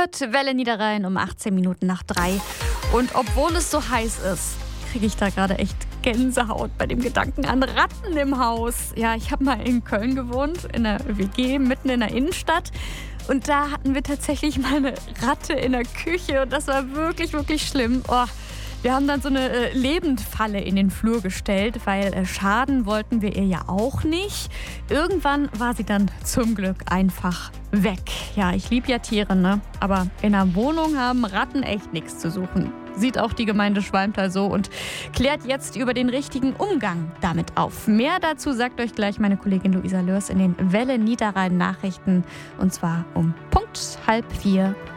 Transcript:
hört Welle Niederrhein um 18 Minuten nach 3. Und obwohl es so heiß ist, kriege ich da gerade echt Gänsehaut bei dem Gedanken an Ratten im Haus. Ja, ich habe mal in Köln gewohnt, in einer WG mitten in der Innenstadt. Und da hatten wir tatsächlich mal eine Ratte in der Küche. Und das war wirklich, wirklich schlimm. Oh, wir haben dann so eine Lebendfalle in den Flur gestellt, weil schaden wollten wir ihr ja auch nicht. Irgendwann war sie dann zum Glück einfach weg. Ja, ich liebe ja Tiere, ne? Aber in einer Wohnung haben Ratten echt nichts zu suchen. Sieht auch die Gemeinde Schwalmtal so und klärt jetzt über den richtigen Umgang damit auf. Mehr dazu sagt euch gleich meine Kollegin Luisa Lörs in den Welle Niederrhein Nachrichten. Und zwar um Punkt 3:30.